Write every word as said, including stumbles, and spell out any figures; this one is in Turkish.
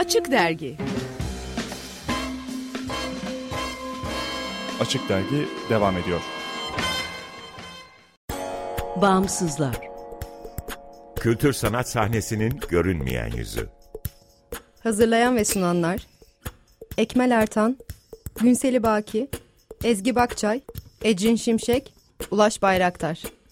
Açık Dergi. Açık Dergi devam ediyor. Bağımsızlar. Kültür sanat sahnesinin görünmeyen yüzü. Hazırlayan ve sunanlar Ekmel Ertan, Günseli Baki, Ezgi Bakçay, Ecrin Şimşek, Ulaş Bayraktar.